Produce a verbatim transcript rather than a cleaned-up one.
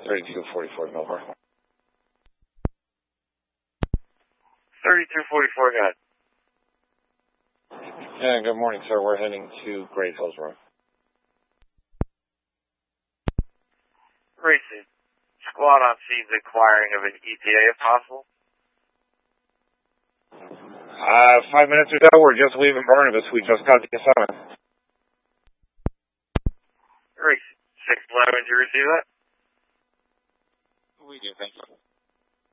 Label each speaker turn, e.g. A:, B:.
A: thirty-two forty-four, Milford.
B: thirty-two forty-four, go ahead.
A: Yeah, good morning, sir. We're heading to Great Hills Road.
B: Racing. Squad on scene's inquiring of an E T A if possible.
A: Uh, five minutes or so. We're just leaving Barnabas. We just got the assignment.
B: Racing. six eleven, did you receive that?
A: We do, thank you.